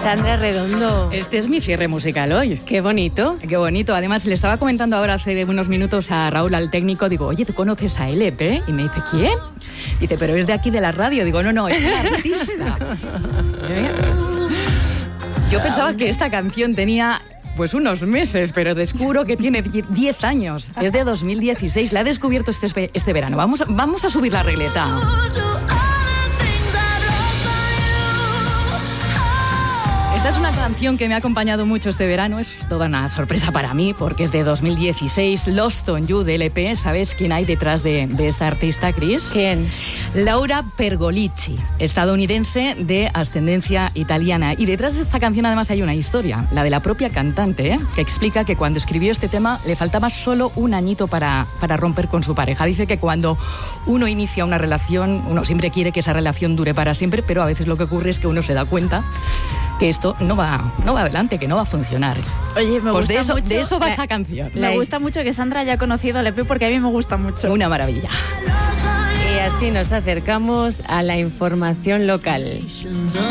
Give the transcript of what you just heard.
Sandra Redondo. Este es mi cierre musical hoy. Qué bonito. Qué bonito. Además, le estaba comentando ahora hace unos minutos a Raúl, al técnico, digo, oye, ¿tú conoces a LP? Y me dice, ¿quién? Dice, pero es de aquí de la radio. Digo, no, es un artista. Yo pensaba que esta canción tenía pues unos meses, pero descubro que tiene 10 años. Es de 2016. La he descubierto este verano. Vamos a subir la regleta. Esta es una canción que me ha acompañado mucho este verano, es toda una sorpresa para mí porque es de 2016, Lost on You de LP. ¿Sabes quién hay detrás de esta artista, Cris? ¿Quién? Laura Pergolizzi, estadounidense de ascendencia italiana. Y detrás de esta canción además hay una historia, la de la propia cantante, que explica que cuando escribió este tema le faltaba solo un añito para romper con su pareja. Dice que cuando uno inicia una relación, uno siempre quiere que esa relación dure para siempre, pero a veces lo que ocurre es que uno se da cuenta que esto no va adelante, que no va a funcionar. Oye, me pues gusta mucho. De eso va esa canción. Me gusta mucho que Sandra haya conocido a LP porque a mí me gusta mucho. Una maravilla. Y así nos acercamos a la información local.